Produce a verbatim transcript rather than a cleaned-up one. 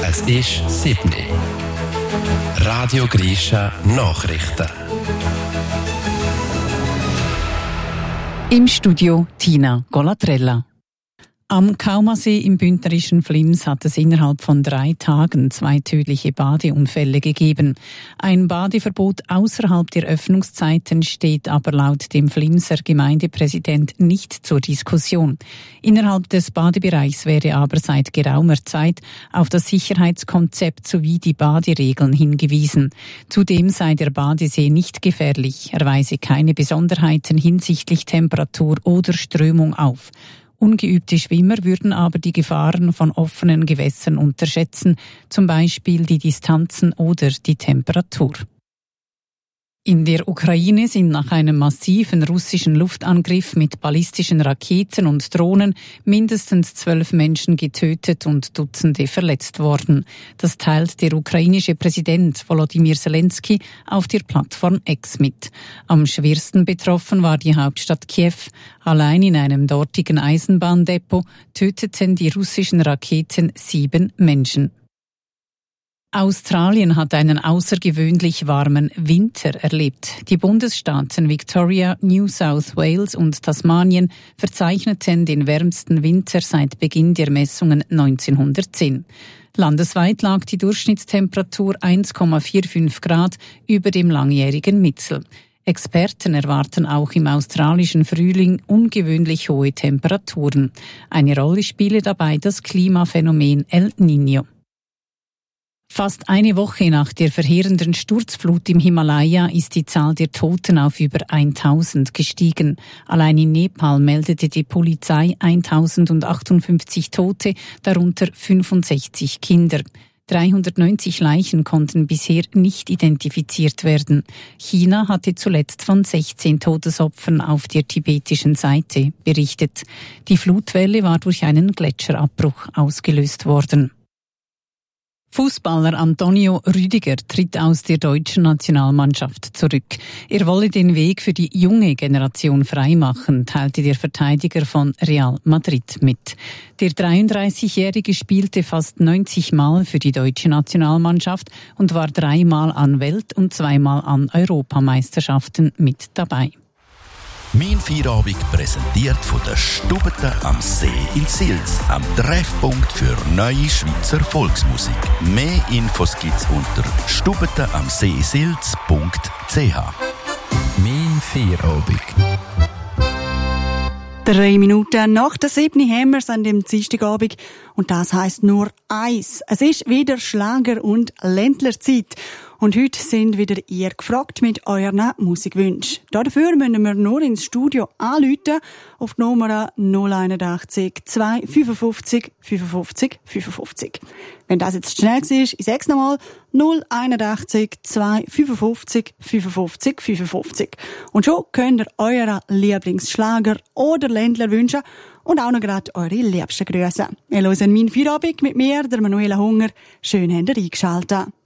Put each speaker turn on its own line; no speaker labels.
Es ist sieben Uhr. Radio Grisha Nachrichten.
Im Studio Tina Golatrella. Am Kaumasee im bündnerischen Flims hat es innerhalb von drei Tagen zwei tödliche Badeunfälle gegeben. Ein Badeverbot außerhalb der Öffnungszeiten steht aber laut dem Flimser Gemeindepräsident nicht zur Diskussion. Innerhalb des Badebereichs wäre aber seit geraumer Zeit auf das Sicherheitskonzept sowie die Baderegeln hingewiesen. Zudem sei der Badesee nicht gefährlich, er weise keine Besonderheiten hinsichtlich Temperatur oder Strömung auf. Ungeübte Schwimmer würden aber die Gefahren von offenen Gewässern unterschätzen, zum Beispiel die Distanzen oder die Temperatur. In der Ukraine sind nach einem massiven russischen Luftangriff mit ballistischen Raketen und Drohnen mindestens zwölf Menschen getötet und Dutzende verletzt worden. Das teilt der ukrainische Präsident Volodymyr Zelensky auf der Plattform X mit. Am schwersten betroffen war die Hauptstadt Kiew. Allein in einem dortigen Eisenbahndepot töteten die russischen Raketen sieben Menschen. Australien hat einen außergewöhnlich warmen Winter erlebt. Die Bundesstaaten Victoria, New South Wales und Tasmanien verzeichneten den wärmsten Winter seit Beginn der Messungen neunzehnhundertzehn. Landesweit lag die Durchschnittstemperatur eins Komma fünfundvierzig Grad über dem langjährigen Mittel. Experten erwarten auch im australischen Frühling ungewöhnlich hohe Temperaturen. Eine Rolle spiele dabei das Klimaphänomen El Niño. Fast eine Woche nach der verheerenden Sturzflut im Himalaya ist die Zahl der Toten auf über eintausend gestiegen. Allein in Nepal meldete die Polizei eintausendachtundfünfzig Tote, darunter fünfundsechzig Kinder. dreihundertneunzig Leichen konnten bisher nicht identifiziert werden. China hatte zuletzt von sechzehn Todesopfern auf der tibetischen Seite berichtet. Die Flutwelle war durch einen Gletscherabbruch ausgelöst worden. Fußballer Antonio Rüdiger tritt aus der deutschen Nationalmannschaft zurück. Er wolle den Weg für die junge Generation freimachen, teilte der Verteidiger von Real Madrid mit. Der dreiunddreißigjährige spielte fast neunzig Mal für die deutsche Nationalmannschaft und war dreimal an Welt- und zweimal an Europameisterschaften mit dabei.
Mein Feierabend präsentiert von der Stubete am See in Sils, am Treffpunkt für neue Schweizer Volksmusik. Mehr Infos gibt's unter stubeteamseesils punkt c h.
Mein Feierabend.
Drei Minuten nach der siebten haben wir es an dem Dienstagabend und das heisst nur eins. Es ist wieder Schlager- und Ländlerzeit. Und heute sind wieder ihr gefragt mit euren Musikwünschen. Dafür müssen wir nur ins Studio anrufen auf die Nummer null einundachtzig zwei fünfundfünfzig fünfundfünfzig fünfundfünfzig. Wenn das jetzt schnell war, ich sag's nochmal, null einundachtzig zwei fünfundfünfzig fünfundfünfzig fünfundfünfzig. Und schon könnt ihr euren Lieblingsschlager oder Ländler wünschen und auch noch gerade eure liebsten Grüße. Wir hören meinen Feierabend mit mir, der Manuela Hunger. Schön habt ihr eingeschaltet.